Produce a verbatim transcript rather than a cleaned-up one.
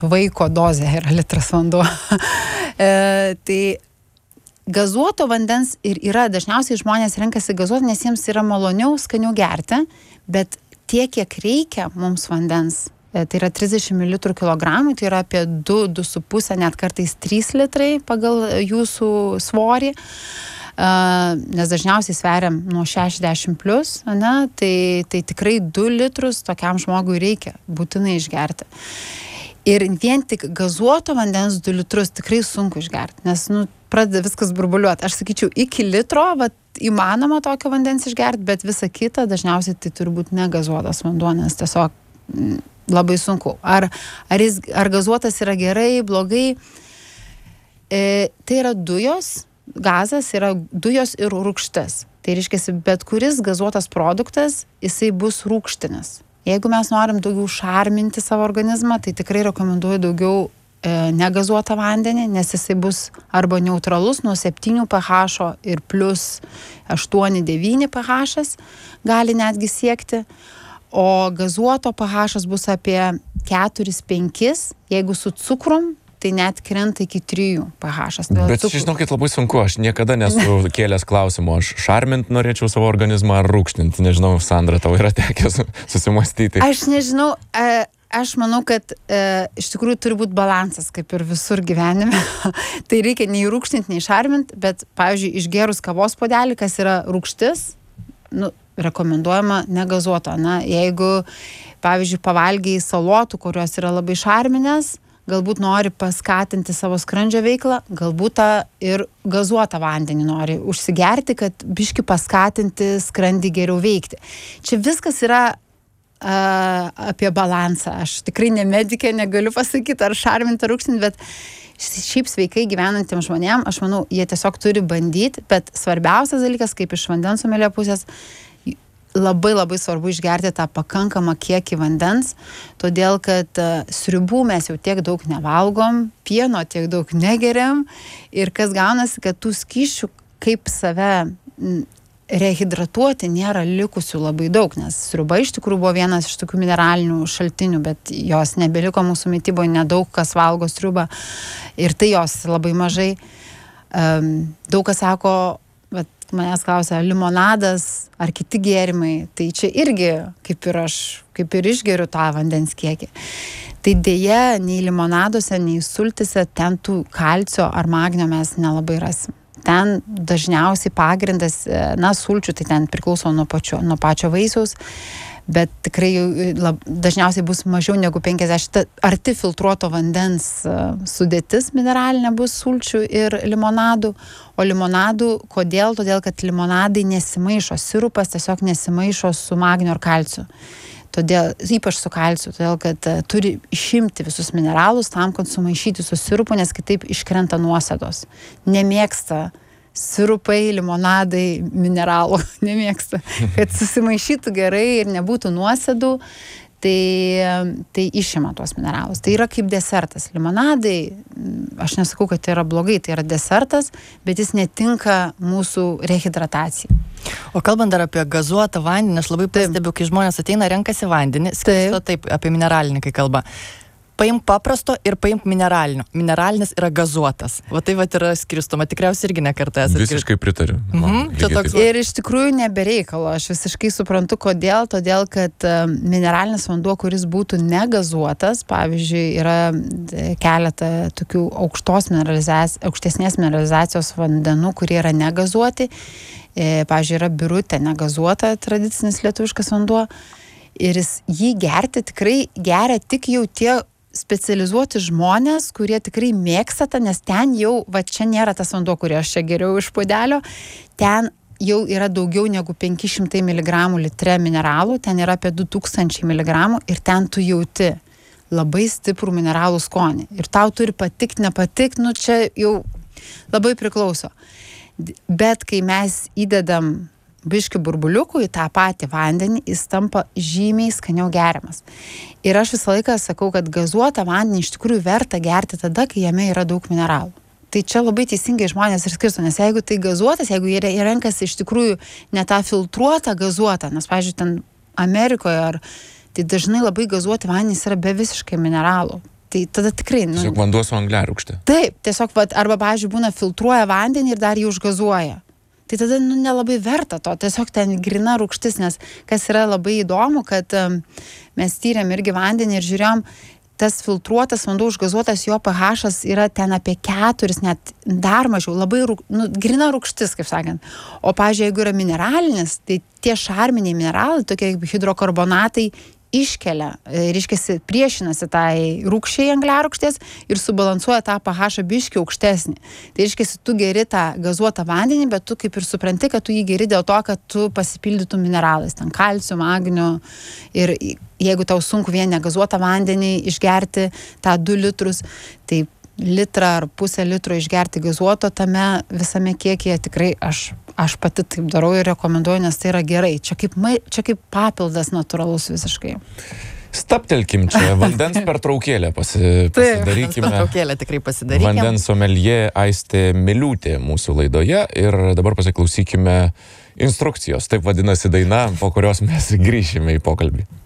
vaiko dozė yra litras vanduo. e, tai gazuoto vandens ir yra, dažniausiai žmonės renkasi gazuotą, nes jiems yra maloniau, skaniau gerti, bet tiek, kiek reikia mums vandens, tai yra trisdešimt mililitrų kilogramui, tai yra apie du, du su pusė, net kartais trys litrai pagal jūsų svorį, nes dažniausiai sveriam nuo šešiasdešimt plus, ne, tai, tai tikrai du litrus tokiam žmogui reikia būtinai išgerti. Ir vien tik gazuoto vandens du litrus tikrai sunku išgerti, nes, nu, pradeda viskas burbuliuoti. Aš sakyčiau, iki litro, vat, įmanoma tokio vandens išgerti, bet visa kita dažniausiai tai turi būti negazuotas vanduo, nes tiesiog m, labai sunku. Ar, ar, jis, ar gazuotas yra gerai, blogai? E, tai yra dujos, gazas yra dujos ir rūgštis. Tai reiškia, bet kuris gazuotas produktas, jisai bus rūgštinis. Jeigu mes norim daugiau šarminti savo organizmą, tai tikrai rekomenduoju daugiau e, negazuotą vandenį, nes jisai bus arba neutralus nuo septynių pH ir plus aštuoni devyni pH gali netgi siekti, o gazuoto pH bus apie keturi penki, jeigu su cukrum, tai net krenta iki trijų pH. Bet cukrų... žinokit, labai sunku, aš niekada nesu kėlęs klausimo, aš šarmint norėčiau savo organizmą ar rūgštint, nežinau, Sandra, tau yra tekęs susimastyti. Aš nežinau, aš manau, kad e, iš tikrųjų turi būti balansas, kaip ir visur gyvenime. Tai reikia nei rūgštint, nei šarmint, bet, pavyzdžiui, išgerus kavos puodelį, kas yra rūgštis, nu, rekomenduojama negazuoto. Na, jeigu, pavyzdžiui, pavalgiai salotų, kurios yra labai šarminės, galbūt nori paskatinti savo skrandžio veiklą, galbūt tą ir gazuotą vandenį nori užsigerti, kad biški paskatinti skrandį geriau veikti. Čia viskas yra a, apie balansą. Aš tikrai ne medikė, negaliu pasakyti, ar šarminti, ar rūgštinti, bet šiaip sveikai gyvenantiems žmonėms, aš manau, jie tiesiog turi bandyti, bet svarbiausias dalykas, kaip iš vandens somelio pusės, labai labai svarbu išgerti tą pakankamą kiekį vandens, todėl kad uh, sriubų mes jau tiek daug nevalgom, pieno tiek daug negeriam ir kas gaunasi, kad tų skysčių kaip save m, rehidratuoti nėra likusių labai daug, nes sriuba iš tikrųjų buvo vienas iš tokių mineralinių šaltinių, bet jos nebeliko mūsų mityboje, nedaug kas valgo sriubą ir tai jos labai mažai. Um, daug kas sako, vat, manęs klausia, limonadas ar kiti gėrimai, tai čia irgi, kaip ir aš, kaip ir išgeriu tą vandens kiekį. Tai dėja, nei limonaduose, nei sultise ten tų kalcio ar magnio mes nelabai rasim. Ten dažniausiai pagrindas, na, sulčių, tai ten priklauso nuo pačio, nuo pačio vaisiaus, bet tikrai lab, dažniausiai bus mažiau negu penkiasdešimt, arti filtruoto vandens sudėtis mineralinė bus sulčių ir limonadų, o limonadų, kodėl? Todėl, kad limonadai nesimaišo, sirupas tiesiog nesimaišo su magnio ir kalciu. Todėl, ypač su kalciu, todėl, kad uh, turi išimti visus mineralus tam, kad sumaišyti su sirupu, nes kitaip iškrenta nuosėdos. Nemėgsta sirupai, limonadai, mineralų, nemėgsta. Kad susimaišytų gerai ir nebūtų nuosėdų, tai, tai išima tuos mineralus. Tai yra kaip desertas. Limonadai, aš nesakau, kad tai yra blogai, tai yra desertas, bet jis netinka mūsų rehidratacijai. O kalbant dar apie gazuotą vandenį, aš labai pastebiu, kai žmonės ateina, renkasi vandenį, skirsto taip, apie mineralinį, kai kalba. Paimk paprasto ir paimk mineralinio. Mineralinis yra gazuotas. Va tai va yra skirstoma. Tikriausiai irgi nekartą esate. Visiškai pritariu. Mhm, čia toks... Ir iš tikrųjų nebereikalo. Aš visiškai suprantu, kodėl. Todėl, kad mineralinis vanduo, kuris būtų negazuotas, pavyzdžiui, yra keletą tokių aukštos mineralizacijos, aukštesnės mineralizacijos vandenų, kurie yra negazuoti. Pavyzdžiui, yra birutė negazuota, tradicinis lietuviškas vanduo. Ir jis, jį gerti tikrai geria tik jau tie specializuoti žmonės, kurie tikrai mėgsta tą, nes ten jau, va čia nėra tas vanduo, kurį aš čia geriau iš puodelio, ten jau yra daugiau negu penki šimtai miligramų litre mineralų, ten yra apie du tūkstančiai miligramų ir ten tu jauti labai stiprų mineralų skonį. Ir tau turi patikti, nepatikti, nu čia jau labai priklauso. Bet kai mes įdedam biškių burbuliukų į tą patį vandenį, jis tampa žymiai skaniau geriamas. Ir aš visą laiką sakau, kad gazuotą vandenį iš tikrųjų verta gerti tada, kai jame yra daug mineralų. Tai čia labai teisingai žmonės ir skirsto, nes jeigu tai gazuotas, jeigu jie renkasi iš tikrųjų ne tą filtruotą gazuotą, nes, pavyzdžiui, ten Amerikoje, ar, tai dažnai labai gazuoti vandenys yra be visiškai mineralų. tai tada tikrai... Nu, tiesiog vanduo su angliarūgšte. Taip, tiesiog, vat, arba, pavyzdžiui, būna filtruoja vandenį ir dar jį užgazuoja. Tai tada nu, nelabai verta to, tiesiog ten grina rūgštis, nes kas yra labai įdomu, kad um, mes tyrėm irgi vandenį ir žiūrėjom, tas filtruotas vanduo užgazuotas, jo pH yra ten apie keturis, net dar mažiau, labai rūg, nu, grina rūgštis, kaip sakant. O, pavyzdžiui, jeigu yra mineralinis, tai tie šarminiai mineralai, tokie kaip hidrokarbonatai, iškelia, reiškiasi, priešinasi tai rūgščiai angliarūgštės ir subalansuoja tą pH biškį aukštesnį. Tai reiškiasi, tu geri tą gazuotą vandenį, bet tu kaip ir supranti, kad tu jį geri dėl to, kad tu pasipildytum mineralais, ten kalciu, magniu. Ir jeigu tau sunku vien negazuotą vandenį išgerti tą du litrus, tai litrą ar pusę litro išgerti gazuoto tame visame kiekyje tikrai aš Aš pati taip darau ir rekomenduoju, nes tai yra gerai. Čia kaip, čia kaip papildas natūralus visiškai. Staptelkim čia, vandens pertraukėlę pasi, pasidarykime. Pertraukėlę tikrai pasidarykime. Vandens someljė Aistė Miliūtė mūsų laidoje ir dabar pasiklausykime instrukcijos. Taip vadinasi daina, po kurios mes grįšime į pokalbį.